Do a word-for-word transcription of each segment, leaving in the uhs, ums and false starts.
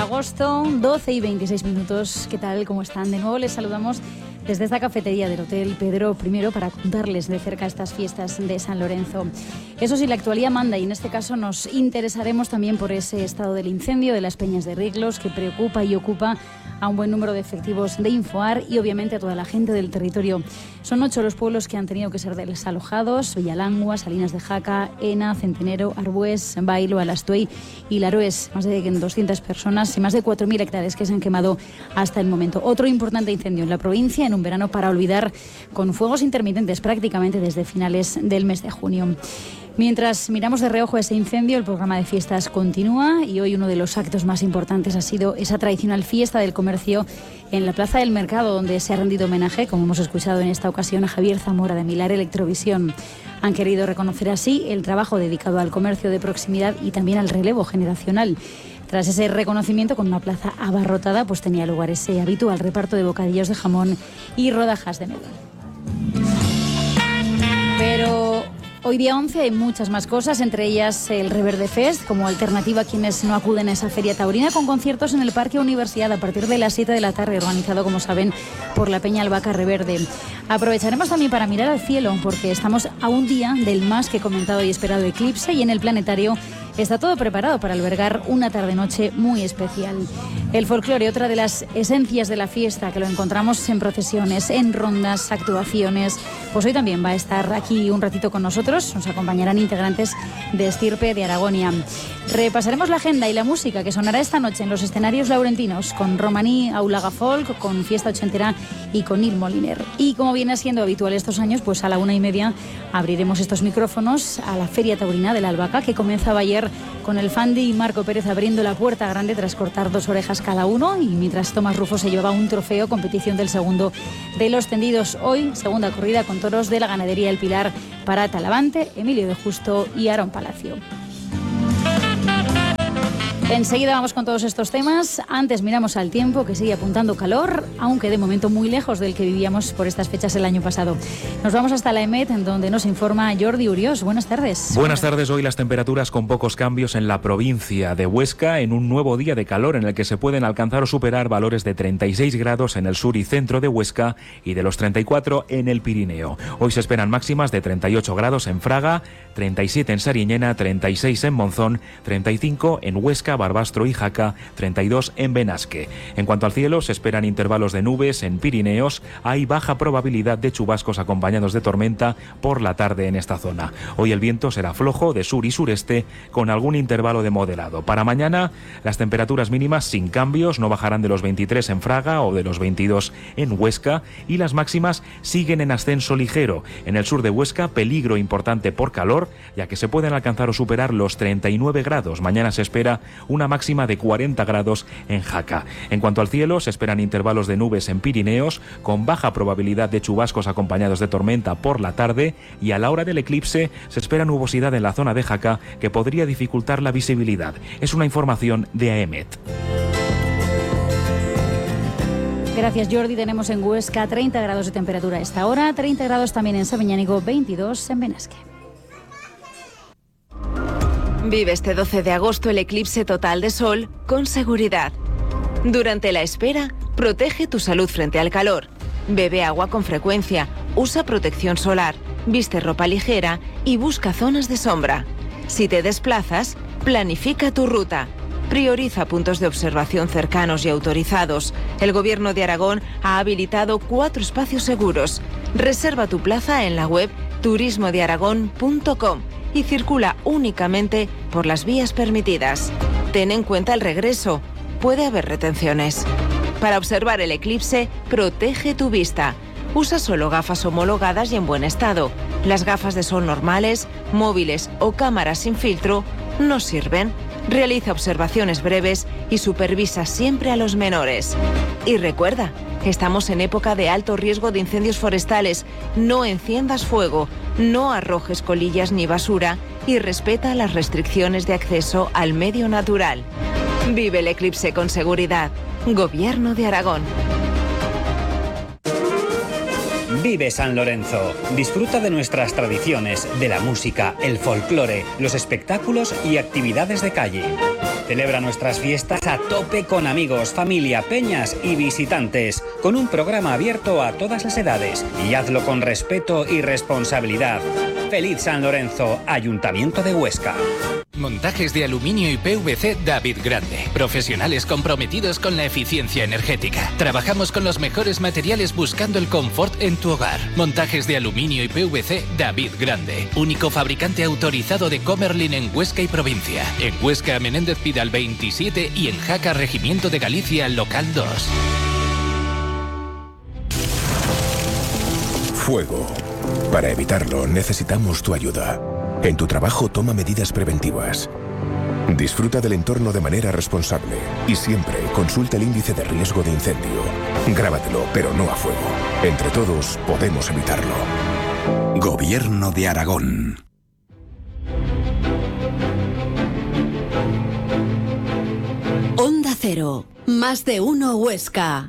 agosto, doce y veintiséis minutos. ¿Qué tal? ¿Cómo están? De nuevo les saludamos desde esta cafetería del Hotel Pedro primero para contarles de cerca estas fiestas de San Lorenzo. Eso sí, la actualidad manda y en este caso nos interesaremos también por ese estado del incendio de las Peñas de Riglos que preocupa y ocupa a un buen número de efectivos de Infoar y obviamente a toda la gente del territorio. Son ocho los pueblos que han tenido que ser desalojados: Villalangua, Salinas de Jaca, Ena, Centenero, Arbués, Bailo, Alastuey y Laroes. Más de doscientas personas y más de cuatro mil hectáreas que se han quemado hasta el momento. Otro importante incendio en la provincia en un verano para olvidar, con fuegos intermitentes prácticamente desde finales del mes de junio. Mientras miramos de reojo ese incendio, el programa de fiestas continúa y hoy uno de los actos más importantes ha sido esa tradicional fiesta del comercio en la Plaza del Mercado, donde se ha rendido homenaje, como hemos escuchado en esta ocasión, a Javier Zamora de Milar Electrovisión. Han querido reconocer así el trabajo dedicado al comercio de proximidad y también al relevo generacional. Tras ese reconocimiento, con una plaza abarrotada, pues tenía lugar ese habitual reparto de bocadillos de jamón y rodajas de melón. Pero hoy día once hay muchas más cosas, entre ellas el Reverde Fest, como alternativa a quienes no acuden a esa feria taurina, con conciertos en el Parque Universidad a partir de las siete de la tarde, organizado, como saben, por la Peña Albahaca Reverde. Aprovecharemos también para mirar al cielo, porque estamos a un día del más que comentado y esperado eclipse, y en el planetario está todo preparado para albergar una tarde-noche muy especial. El folclore, otra de las esencias de la fiesta, que lo encontramos en procesiones, en rondas, actuaciones. Pues hoy también va a estar aquí un ratito con nosotros. Nos acompañarán integrantes de Estirpe de Aragonia. Repasaremos la agenda y la música que sonará esta noche en los escenarios laurentinos, con Romaní Aulaga Folk, con Fiesta Ochentera y con Il Moliner. Y como viene siendo habitual estos años, pues a la una y media abriremos estos micrófonos a la Feria Taurina de la Albahaca, que comenzaba ayer con el Fandi y Marco Pérez abriendo la puerta grande tras cortar dos orejas cada uno, y mientras Tomás Rufo se llevaba un trofeo, competición del segundo de los tendidos. Hoy, segunda corrida con toros de la ganadería El Pilar para Talavante, Emilio de Justo y Aarón Palacio. Enseguida vamos con todos estos temas. Antes miramos al tiempo, que sigue apuntando calor, aunque de momento muy lejos del que vivíamos por estas fechas el año pasado. Nos vamos hasta la EMET, en donde nos informa Jordi Uriós. Buenas tardes. Buenas tardes. Hoy las temperaturas con pocos cambios en la provincia de Huesca, en un nuevo día de calor en el que se pueden alcanzar o superar valores de treinta y seis grados en el sur y centro de Huesca y de los treinta y cuatro en el Pirineo. Hoy se esperan máximas de treinta y ocho grados en Fraga, treinta y siete en Sariñena, treinta y seis en Monzón, treinta y cinco en Huesca, Barbastro y Jaca, treinta y dos en Benasque. En cuanto al cielo, se esperan intervalos de nubes en Pirineos. Hay baja probabilidad de chubascos acompañados de tormenta por la tarde en esta zona. Hoy el viento será flojo de sur y sureste, con algún intervalo de moderado. Para mañana, las temperaturas mínimas sin cambios, no bajarán de los veintitrés en Fraga o de los veintidós en Huesca, y las máximas siguen en ascenso ligero. En el sur de Huesca, peligro importante por calor, ya que se pueden alcanzar o superar los treinta y nueve grados. Mañana se espera una máxima de cuarenta grados en Jaca. En cuanto al cielo, se esperan intervalos de nubes en Pirineos, con baja probabilidad de chubascos acompañados de tormenta por la tarde, y a la hora del eclipse se espera nubosidad en la zona de Jaca que podría dificultar la visibilidad. Es una información de AEMET. Gracias, Jordi. Tenemos en Huesca treinta grados de temperatura a esta hora, treinta grados también en Sabiñánigo, veintidós en Benasque. Vive este doce de agosto el eclipse total de sol con seguridad. Durante la espera, protege tu salud frente al calor. Bebe agua con frecuencia, usa protección solar, viste ropa ligera y busca zonas de sombra. Si te desplazas, planifica tu ruta. Prioriza puntos de observación cercanos y autorizados. El Gobierno de Aragón ha habilitado cuatro espacios seguros. Reserva tu plaza en la web turismo de aragón punto com y circula únicamente por las vías permitidas. Ten en cuenta el regreso. Puede haber retenciones. Para observar el eclipse, protege tu vista. Usa solo gafas homologadas y en buen estado. Las gafas de sol normales, móviles o cámaras sin filtro no sirven. Realiza observaciones breves y supervisa siempre a los menores. Y recuerda, estamos en época de alto riesgo de incendios forestales. No enciendas fuego, no arrojes colillas ni basura y respeta las restricciones de acceso al medio natural. Vive el eclipse con seguridad. Gobierno de Aragón. Vive San Lorenzo. Disfruta de nuestras tradiciones, de la música, el folclore, los espectáculos y actividades de calle. Celebra nuestras fiestas a tope con amigos, familia, peñas y visitantes, con un programa abierto a todas las edades, y hazlo con respeto y responsabilidad. Feliz San Lorenzo, Ayuntamiento de Huesca. Montajes de aluminio y P V C David Grande. Profesionales comprometidos con la eficiencia energética. Trabajamos con los mejores materiales buscando el confort en tu hogar. Montajes de aluminio y P V C David Grande. Único fabricante autorizado de Comerlin en Huesca y provincia. En Huesca, Menéndez Pidal veintisiete y en Jaca, Regimiento de Galicia, local dos. Fuego. Para evitarlo, necesitamos tu ayuda. En tu trabajo, toma medidas preventivas. Disfruta del entorno de manera responsable y siempre consulta el índice de riesgo de incendio. Grábatelo, pero no a fuego. Entre todos podemos evitarlo. Gobierno de Aragón. Onda Cero, más de uno Huesca.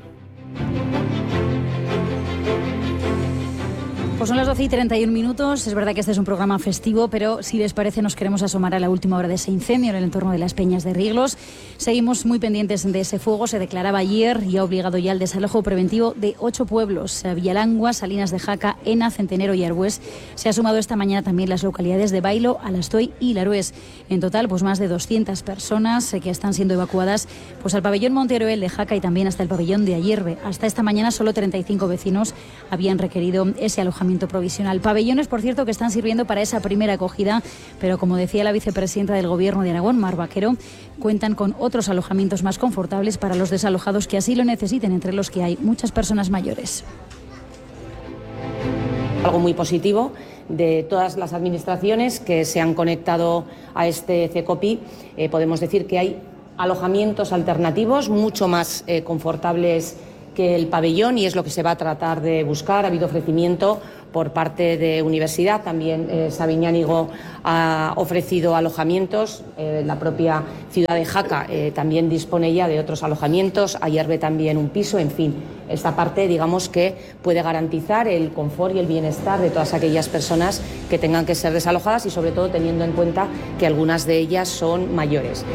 Pues son las doce y treinta y un minutos. Es verdad que este es un programa festivo, pero si les parece nos queremos asomar a la última hora de ese incendio en el entorno de las Peñas de Riglos. Seguimos muy pendientes de ese fuego. Se declaraba ayer y ha obligado ya al desalojo preventivo de ocho pueblos: Villalangua, Salinas de Jaca, Ena, Centenero y Arbués. Se ha sumado esta mañana también las localidades de Bailo, Alastoy y Larués. En total, pues más de doscientas personas que están siendo evacuadas pues al pabellón Monteroel de Jaca y también hasta el pabellón de Ayerbe. Hasta esta mañana solo treinta y cinco vecinos habían requerido ese alojamiento provisional. Pabellones, por cierto, que están sirviendo para esa primera acogida, pero como decía la vicepresidenta del Gobierno de Aragón, Mar Vaquero, cuentan con otros alojamientos más confortables para los desalojados que así lo necesiten, entre los que hay muchas personas mayores. Algo muy positivo de todas las administraciones que se han conectado a este CECOPI. Eh, podemos decir que hay alojamientos alternativos mucho más eh, confortables que el pabellón, y es lo que se va a tratar de buscar. Ha habido ofrecimiento por parte de Universidad, también eh, Sabiñánigo ha ofrecido alojamientos, eh, la propia ciudad de Jaca eh, también dispone ya de otros alojamientos, Ayerbe también un piso, en fin, esta parte digamos que puede garantizar el confort y el bienestar de todas aquellas personas que tengan que ser desalojadas, y sobre todo teniendo en cuenta que algunas de ellas son mayores.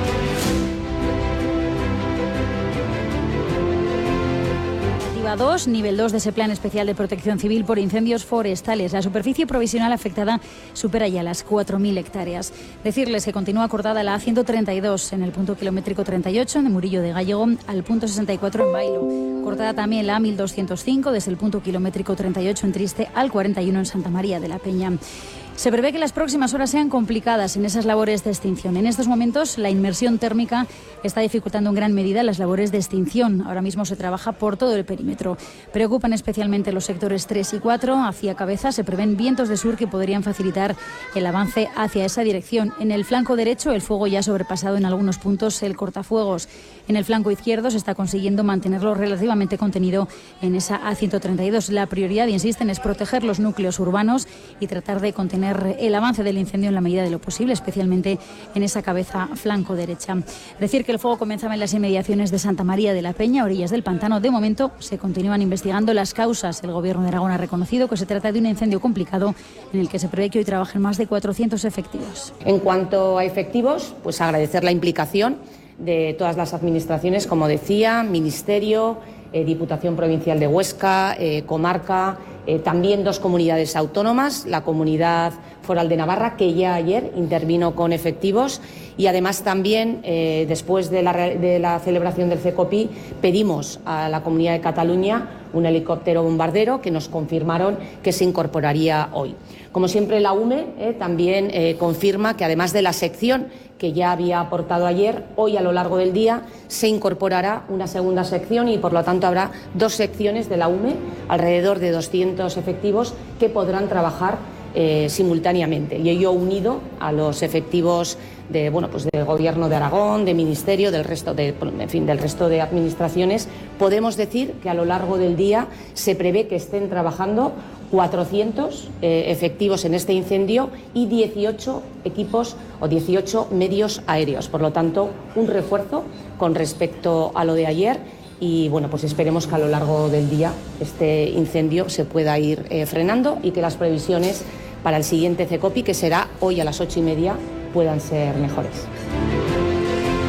dos, nivel dos de ese Plan Especial de Protección Civil por incendios forestales. La superficie provisional afectada supera ya las cuatro mil hectáreas. Decirles que continúa cortada la A ciento treinta y dos en el punto kilométrico treinta y ocho de Murillo de Gallego al punto sesenta y cuatro en Bailo. Cortada también la A mil doscientos cinco desde el punto kilométrico treinta y ocho en Triste al cuarenta y uno en Santa María de la Peña. Se prevé que las próximas horas sean complicadas en esas labores de extinción. En estos momentos, la inmersión térmica está dificultando en gran medida las labores de extinción. Ahora mismo se trabaja por todo el perímetro. Preocupan especialmente los sectores tres y cuatro. Hacia Cabeza se prevén vientos de sur que podrían facilitar el avance hacia esa dirección. En el flanco derecho, el fuego ya ha sobrepasado en algunos puntos el cortafuegos. En el flanco izquierdo se está consiguiendo mantenerlo relativamente contenido en esa A ciento treinta y dos. La prioridad, insisten, es proteger los núcleos urbanos y tratar de contener el avance del incendio en la medida de lo posible, especialmente en esa cabeza flanco derecha. Decir que el fuego comenzaba en las inmediaciones de Santa María de la Peña, orillas del pantano. De momento se continúan investigando las causas. El Gobierno de Aragón ha reconocido que se trata de un incendio complicado en el que se prevé que hoy trabajen más de cuatrocientos efectivos. En cuanto a efectivos, pues agradecer la implicación de todas las administraciones, como decía, Ministerio, eh, Diputación Provincial de Huesca, eh, Comarca, eh, también dos comunidades autónomas, la Comunidad Foral de Navarra, que ya ayer intervino con efectivos, y además también, eh, después de la, de la celebración del CECOPI, pedimos a la Comunidad de Cataluña un helicóptero bombardero que nos confirmaron que se incorporaría hoy. Como siempre, la U M E eh, también eh, confirma que además de la sección que ya había aportado ayer, hoy a lo largo del día se incorporará una segunda sección y por lo tanto habrá dos secciones de la U M E, alrededor de doscientos efectivos que podrán trabajar eh, simultáneamente, y ello unido a los efectivos de, bueno, pues del Gobierno de Aragón, de Ministerio, del resto de, en fin, del resto de administraciones. Podemos decir que a lo largo del día se prevé que estén trabajando cuatrocientos eh, efectivos en este incendio y dieciocho equipos o dieciocho medios aéreos. Por lo tanto, un refuerzo con respecto a lo de ayer, y bueno, pues esperemos que a lo largo del día este incendio se pueda ir eh, frenando y que las previsiones para el siguiente CECOPI, que será hoy a las ocho y media, puedan ser mejores.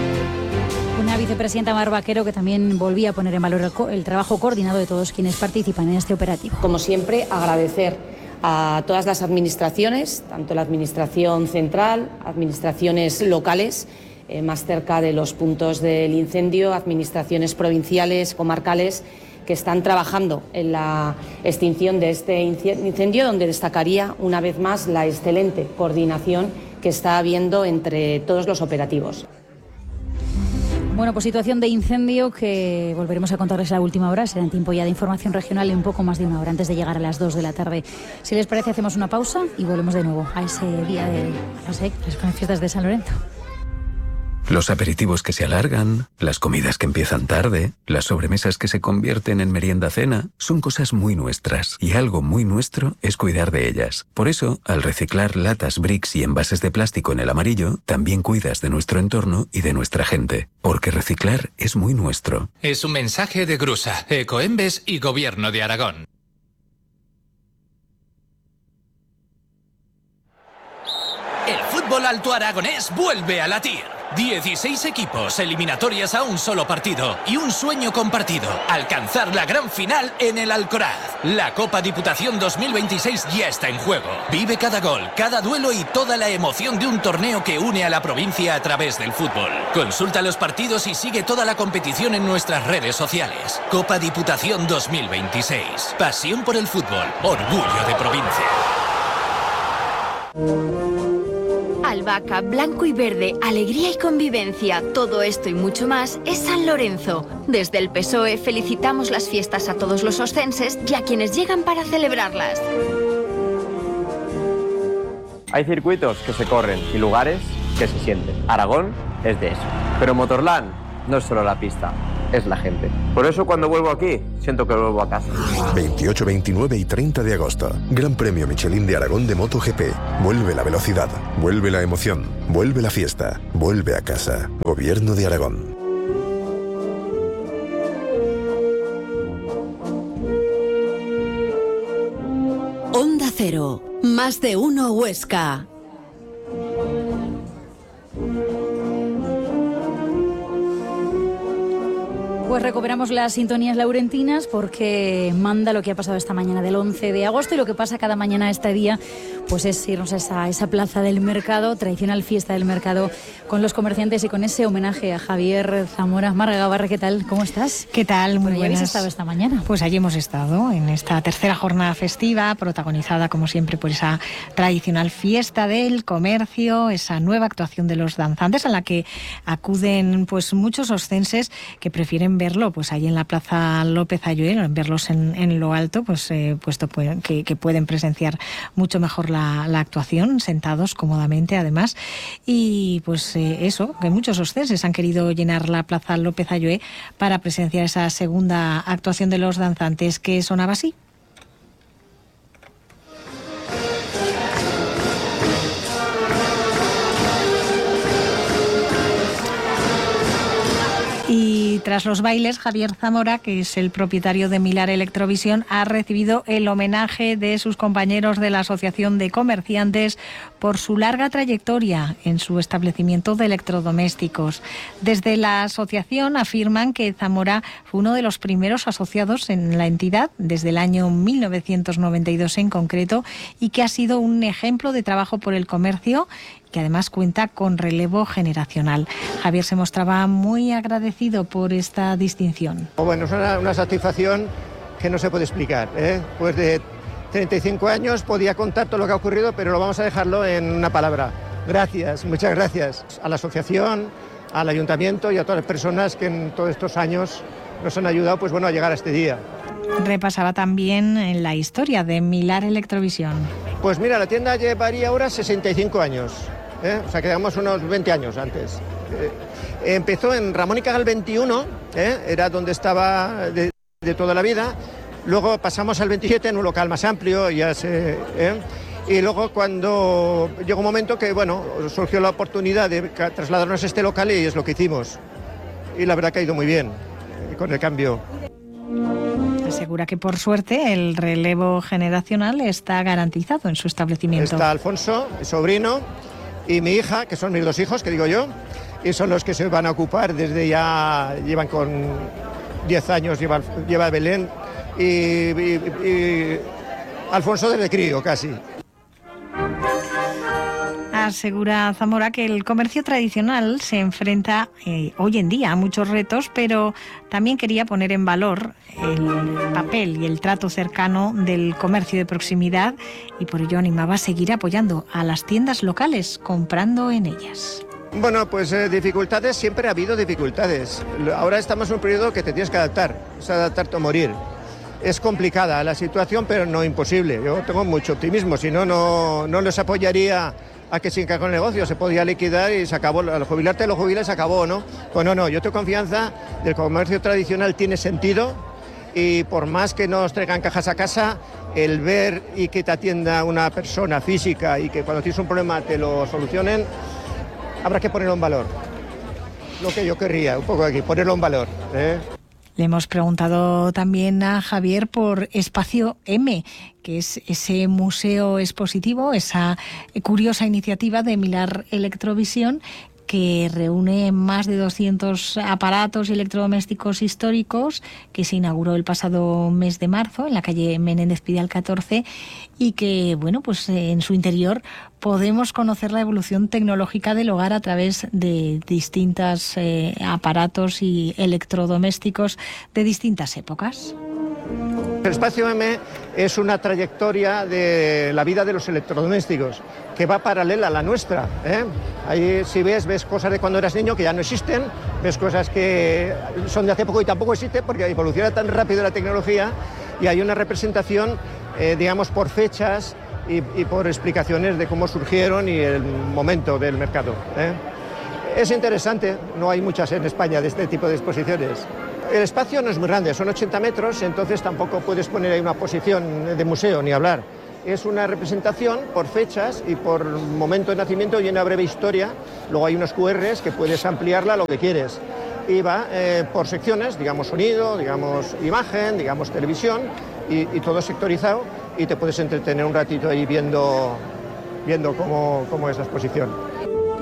Una vicepresidenta Mar Vaquero que también volvía a poner en valor el, co- el trabajo coordinado de todos quienes participan en este operativo. Como siempre, agradecer a todas las administraciones, tanto la administración central, administraciones locales, eh, más cerca de los puntos del incendio, administraciones provinciales, comarcales, que están trabajando en la extinción de este incendio, donde destacaría una vez más la excelente coordinación que está habiendo entre todos los operativos. Bueno, pues situación de incendio que volveremos a contarles a la última hora. Será en tiempo ya de información regional y un poco más de una hora antes de llegar a las dos de la tarde. Si les parece, hacemos una pausa y volvemos de nuevo a ese día de, no sé, las fiestas de San Lorenzo. Los aperitivos que se alargan, las comidas que empiezan tarde, las sobremesas que se convierten en merienda-cena, son cosas muy nuestras, y algo muy nuestro es cuidar de ellas. Por eso, al reciclar latas, bricks y envases de plástico en el amarillo, también cuidas de nuestro entorno y de nuestra gente, porque reciclar es muy nuestro. Es un mensaje de Grusa, Ecoembes y Gobierno de Aragón. El fútbol alto aragonés vuelve a latir. dieciséis equipos, eliminatorias a un solo partido y un sueño compartido: alcanzar la gran final en el Alcoraz. La Copa Diputación dos mil veintiséis ya está en juego. Vive cada gol, cada duelo y toda la emoción de un torneo que une a la provincia a través del fútbol. Consulta los partidos y sigue toda la competición en nuestras redes sociales. Copa Diputación dos mil veintiséis. Pasión por el fútbol, orgullo de provincia. Albahaca, blanco y verde, alegría y convivencia, todo esto y mucho más es San Lorenzo. Desde el P S O E felicitamos las fiestas a todos los oscenses y a quienes llegan para celebrarlas. Hay circuitos que se corren y lugares que se sienten. Aragón es de eso. Pero Motorland no es solo la pista, es la gente. Por eso cuando vuelvo aquí, siento que vuelvo a casa. veintiocho, veintinueve y treinta de agosto. Gran Premio Michelin de Aragón de MotoGP. Vuelve la velocidad, vuelve la emoción, vuelve la fiesta, vuelve a casa. Gobierno de Aragón. Onda Cero, más de uno Huesca. Pues recuperamos las sintonías laurentinas porque manda lo que ha pasado esta mañana del once de agosto, y lo que pasa cada mañana este día pues es irnos a esa, esa plaza del mercado, tradicional fiesta del mercado, con los comerciantes y con ese homenaje a Javier Zamora. Marga Gabarra, ¿qué tal? ¿Cómo estás? ¿Qué tal? Muy buenas. buenas. ¿Habéis estado esta mañana? Pues allí hemos estado, en esta tercera jornada festiva, protagonizada como siempre por esa tradicional fiesta del comercio, esa nueva actuación de los danzantes a la que acuden pues muchos oscenses que prefieren verlo pues allí en la Plaza López Ayuelo, en verlos en, en lo alto, pues eh, puesto que, que pueden presenciar mucho mejor la, la actuación, sentados cómodamente además. Y pues eh, eso, que muchos oscenses han querido llenar la Plaza López Ayuelo para presenciar esa segunda actuación de los danzantes, que sonaba así. Y tras los bailes, Javier Zamora, que es el propietario de Milar Electrovisión, ha recibido el homenaje de sus compañeros de la Asociación de Comerciantes por su larga trayectoria en su establecimiento de electrodomésticos. Desde la asociación afirman que Zamora fue uno de los primeros asociados en la entidad, desde el año mil novecientos noventa y dos en concreto, y que ha sido un ejemplo de trabajo por el comercio, que además cuenta con relevo generacional. Javier se mostraba muy agradecido por esta distinción. Bueno, es una, una satisfacción que no se puede explicar, ¿eh? Pues de treinta y cinco años podía contar todo lo que ha ocurrido, pero lo vamos a dejarlo en una palabra. Gracias, muchas gracias a la asociación, al ayuntamiento y a todas las personas que en todos estos años nos han ayudado pues, bueno, a llegar a este día. Repasaba también la historia de Milar Electrovisión. Pues mira, la tienda llevaría ahora sesenta y cinco años. ¿Eh? O sea, quedamos unos veinte años antes. Eh, empezó en Ramón y Cagal veintiuno, ¿eh? Era donde estaba de, de toda la vida. Luego pasamos al veintisiete en un local más amplio, ya se, ¿eh? Y luego cuando llegó un momento que, bueno, surgió la oportunidad de trasladarnos a este local y es lo que hicimos. Y la verdad que ha ido muy bien eh, con el cambio. Asegura que por suerte el relevo generacional está garantizado en su establecimiento. Está Alfonso, mi sobrino, y mi hija, que son mis dos hijos, que digo yo, y son los que se van a ocupar desde ya, llevan con diez años, lleva, lleva Belén y, y, y Alfonso desde crío casi. Asegura Zamora que el comercio tradicional se enfrenta eh, hoy en día a muchos retos, pero también quería poner en valor el papel y el trato cercano del comercio de proximidad y por ello animaba a seguir apoyando a las tiendas locales, comprando en ellas. Bueno, pues eh, dificultades, siempre ha habido dificultades. Ahora estamos en un periodo que te tienes que adaptar, es adaptarte o morir. Es complicada la situación, pero no imposible. Yo tengo mucho optimismo, si no, no, no les apoyaría a que se encargó el negocio, se podía liquidar y se acabó, al jubilarte lo jubilas, se acabó, ¿no? Pues no, no, yo tengo confianza, el comercio tradicional tiene sentido y por más que nos traigan cajas a casa, el ver y que te atienda una persona física y que cuando tienes un problema te lo solucionen, habrá que ponerlo en valor. Lo que yo querría, un poco aquí, ponerlo en valor, ¿eh? Le hemos preguntado también a Javier por Espacio M, que es ese museo expositivo, esa curiosa iniciativa de Milar Electrovisión, que reúne más de doscientos aparatos y electrodomésticos históricos, que se inauguró el pasado mes de marzo en la calle Menéndez Pidal catorce y que, bueno, pues en su interior podemos conocer la evolución tecnológica del hogar a través de distintos eh, aparatos y electrodomésticos de distintas épocas. El Espacio M es una trayectoria de la vida de los electrodomésticos que va paralela a la nuestra, ¿eh? Ahí si ves, ves cosas de cuando eras niño que ya no existen, ves cosas que son de hace poco y tampoco existen porque evoluciona tan rápido la tecnología y hay una representación, eh, digamos, por fechas y, y por explicaciones de cómo surgieron y el momento del mercado, ¿eh? Es interesante, no hay muchas en España de este tipo de exposiciones. El espacio no es muy grande, son ochenta metros, entonces tampoco puedes poner ahí una posición de museo ni hablar. Es una representación por fechas y por momento de nacimiento y una breve historia. Luego hay unos cu erres que puedes ampliarla a lo que quieres. Y va eh, por secciones, digamos sonido, digamos imagen, digamos televisión y, y todo sectorizado y te puedes entretener un ratito ahí viendo, viendo cómo, cómo es la exposición.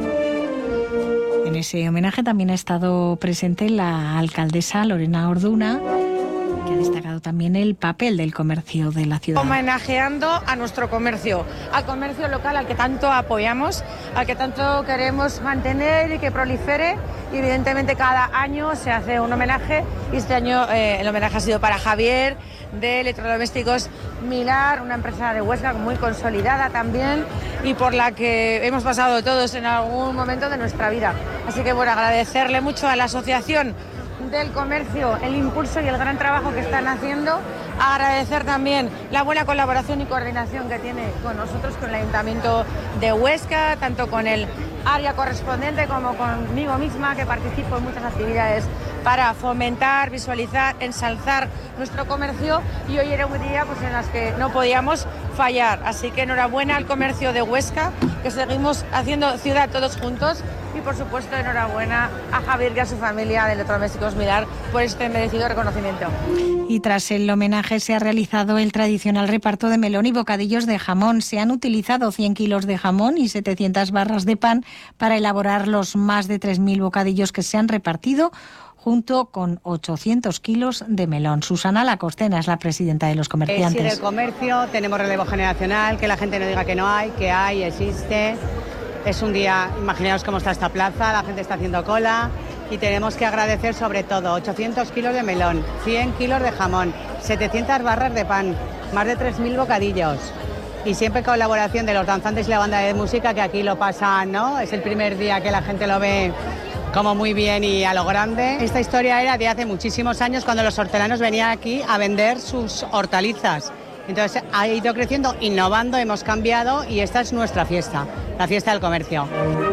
En ese homenaje también ha estado presente la alcaldesa Lorena Orduna, que ha destacado también el papel del comercio de la ciudad. Homenajeando a nuestro comercio, al comercio local al que tanto apoyamos, al que tanto queremos mantener y que prolifere. Y evidentemente cada año se hace un homenaje y este año eh, el homenaje ha sido para Javier de Electrodomésticos Milar, una empresa de Huesca muy consolidada también y por la que hemos pasado todos en algún momento de nuestra vida. Así que bueno, agradecerle mucho a la asociación del comercio el impulso y el gran trabajo que están haciendo, agradecer también la buena colaboración y coordinación que tiene con nosotros, con el Ayuntamiento de Huesca, tanto con el área correspondiente como conmigo misma, que participo en muchas actividades para fomentar, visualizar, ensalzar nuestro comercio y hoy era un día pues, en las que no podíamos fallar. Así que enhorabuena al comercio de Huesca, que seguimos haciendo ciudad todos juntos y por supuesto enhorabuena a Javier y a su familia de Electrodomésticos Milar por este merecido reconocimiento. Y tras el homenaje se ha realizado el tradicional reparto de melón y bocadillos de jamón. Se han utilizado cien kilos de jamón y setecientas barras de pan para elaborar los más de tres mil bocadillos que se han repartido, junto con ochocientos kilos de melón. Susana Lacostena es la presidenta de los comerciantes. Sí, del comercio tenemos relevo generacional, que la gente no diga que no hay, que hay, existe. Es un día, imaginaos cómo está esta plaza, la gente está haciendo cola y tenemos que agradecer sobre todo ochocientos kilos de melón, cien kilos de jamón, setecientas barras de pan, más de tres mil bocadillos. Y siempre colaboración de los danzantes y la banda de música, que aquí lo pasan, ¿no? Es el primer día que la gente lo ve como muy bien y a lo grande. Esta historia era de hace muchísimos años, cuando los hortelanos venían aquí a vender sus hortalizas. Entonces ha ido creciendo, innovando, hemos cambiado y esta es nuestra fiesta, la fiesta del comercio.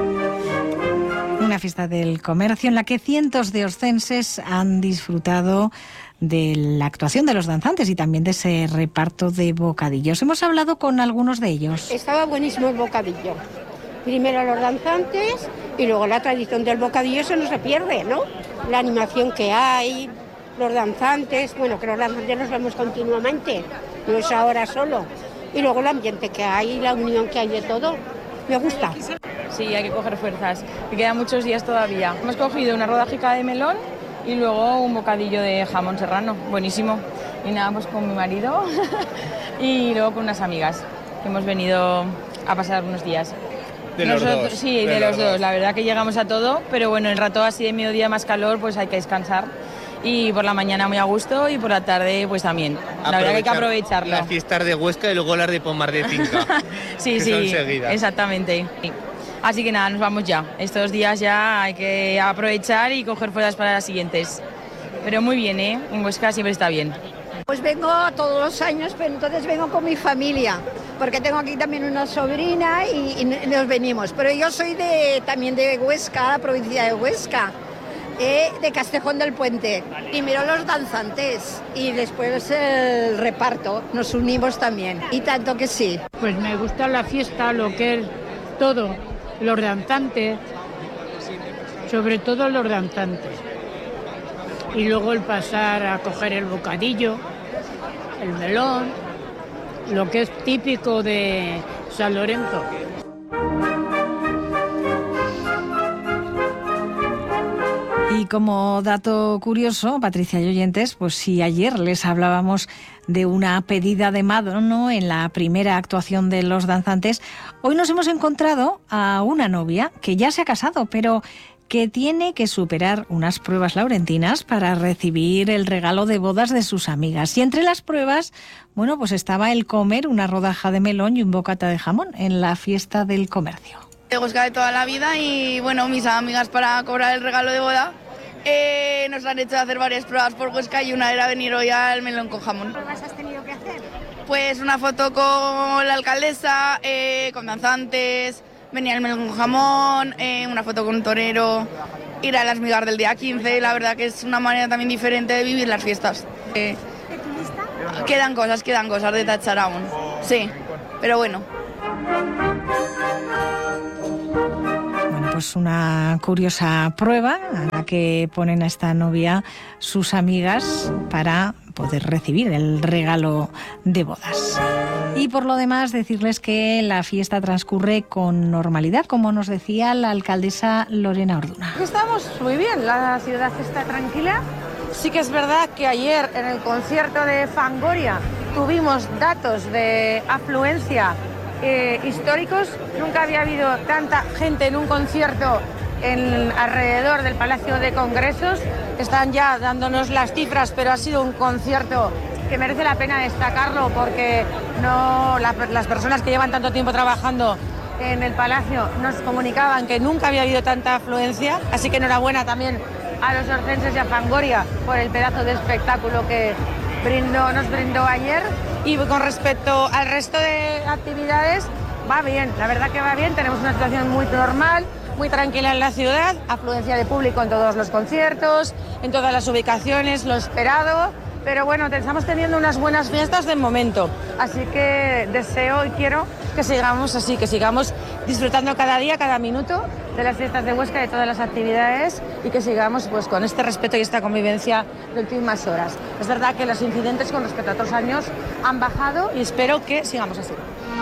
Una fiesta del comercio en la que cientos de oscenses han disfrutado de la actuación de los danzantes y también de ese reparto de bocadillos. Hemos hablado con algunos de ellos. Estaba buenísimo el bocadillo. Primero los danzantes y luego la tradición del bocadillo, eso no se pierde, ¿no? La animación que hay, los danzantes, bueno, que los danzantes los vemos continuamente, no es ahora solo. Y luego el ambiente que hay, la unión que hay de todo, me gusta. sí, hay que coger fuerzas, que quedan muchos días todavía. Hemos cogido una rodajica de melón y luego un bocadillo de jamón serrano, buenísimo. Y nada, pues con mi marido y luego con unas amigas, que hemos venido a pasar unos días. De los Nosotros, dos. Sí, de, de los, los dos. dos. La verdad que llegamos a todo, pero bueno, el rato así de mediodía más calor, pues hay que descansar. Y por la mañana muy a gusto y por la tarde pues también. La verdad que hay que aprovecharlo. Las fiestas de Huesca y luego las de Pomar de Cinca. Sí, que sí, son seguidas. exactamente. Así que nada, nos vamos ya. Estos días ya hay que aprovechar y coger fuerzas para las siguientes. Pero muy bien, ¿eh? En Huesca siempre está bien. Pues vengo todos los años, pero entonces vengo con mi familia, porque tengo aquí también una sobrina y, y nos venimos. Pero yo soy de, también de Huesca, la provincia de Huesca, eh, de Castejón del Puente. Y miro los danzantes y después el reparto, nos unimos también. Y tanto que sí. Pues me gusta la fiesta, lo que es todo, los danzantes, sobre todo los danzantes. Y luego el pasar a coger el bocadillo, el melón, lo que es típico de San Lorenzo. Y como dato curioso, Patricia y oyentes, pues si ayer les hablábamos de una pedida de mano en la primera actuación de los danzantes, hoy nos hemos encontrado a una novia que ya se ha casado, pero que tiene que superar unas pruebas laurentinas para recibir el regalo de bodas de sus amigas. Y entre las pruebas, bueno, pues estaba el comer una rodaja de melón y un bocata de jamón en la fiesta del comercio. De Huesca de toda la vida y bueno, mis amigas para cobrar el regalo de boda eh, nos han hecho hacer varias pruebas por Huesca y una era venir hoy al melón con jamón. ¿Qué pruebas has tenido que hacer? Pues una foto con la alcaldesa, eh, con danzantes, venía el melón con jamón, eh, una foto con un torero, ir a las migas del día quince, la verdad que es una manera también diferente de vivir las fiestas. Eh, quedan cosas, quedan cosas de tachar aún, sí, pero bueno. Bueno, pues una curiosa prueba a la que ponen a esta novia sus amigas para poder recibir el regalo de bodas. Y por lo demás, decirles que la fiesta transcurre con normalidad, como nos decía la alcaldesa Lorena Orduna. Estamos muy bien, la ciudad está tranquila. Sí que es verdad que ayer en el concierto de Fangoria tuvimos datos de afluencia eh, históricos. Nunca había habido tanta gente en un concierto en, alrededor del Palacio de Congresos. Están ya dándonos las cifras, pero ha sido un concierto que merece la pena destacarlo porque no, la, las personas que llevan tanto tiempo trabajando en el Palacio nos comunicaban que nunca había habido tanta afluencia, así que enhorabuena también a los orcenses y a Fangoria por el pedazo de espectáculo que brindó, nos brindó ayer. Y con respecto al resto de actividades, va bien, la verdad que va bien, tenemos una situación muy normal, muy tranquila en la ciudad, afluencia de público en todos los conciertos, en todas las ubicaciones, lo esperado. Pero bueno, estamos teniendo unas buenas fiestas de momento, así que deseo y quiero que sigamos así, que sigamos disfrutando cada día, cada minuto de las fiestas de Huesca, de todas las actividades y que sigamos pues con este respeto y esta convivencia de últimas horas. Es verdad que los incidentes con respecto a otros años han bajado y espero que sigamos así.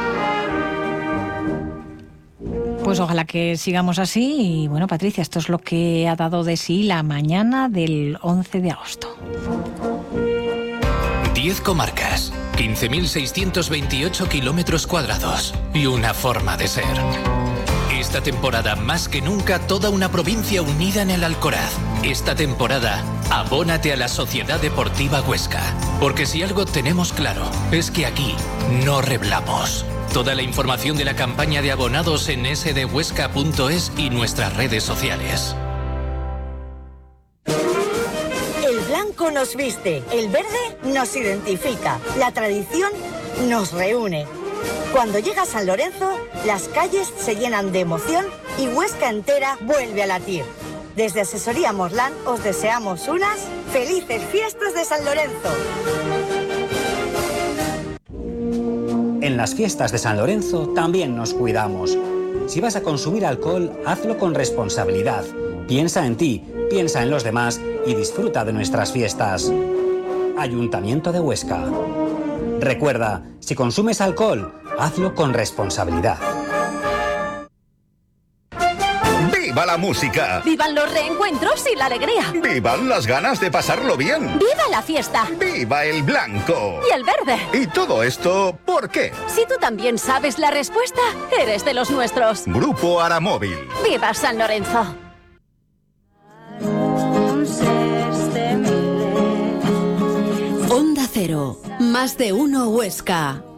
Pues ojalá que sigamos así y bueno, Patricia, esto es lo que ha dado de sí la mañana del once de agosto. diez comarcas, quince mil seiscientos veintiocho kilómetros cuadrados y una forma de ser. Esta temporada, más que nunca, toda una provincia unida en el Alcoraz. Esta temporada, abónate a la Sociedad Deportiva Huesca. Porque si algo tenemos claro, es que aquí no reblamos. Toda la información de la campaña de abonados en s d huesca punto es y nuestras redes sociales. El blanco nos viste, el verde nos identifica, la tradición nos reúne. Cuando llega San Lorenzo, las calles se llenan de emoción y Huesca entera vuelve a latir. Desde Asesoría Morlán os deseamos unas felices fiestas de San Lorenzo. En las fiestas de San Lorenzo también nos cuidamos. Si vas a consumir alcohol, hazlo con responsabilidad. Piensa en ti, piensa en los demás y disfruta de nuestras fiestas. Ayuntamiento de Huesca. Recuerda, si consumes alcohol, hazlo con responsabilidad. ¡Viva la música! ¡Vivan los reencuentros y la alegría! ¡Vivan las ganas de pasarlo bien! ¡Viva la fiesta! ¡Viva el blanco! Y el verde. ¿Y todo esto por qué? Si tú también sabes la respuesta, eres de los nuestros. Grupo Aramóvil. ¡Viva San Lorenzo! Onda Cero, más de uno Huesca.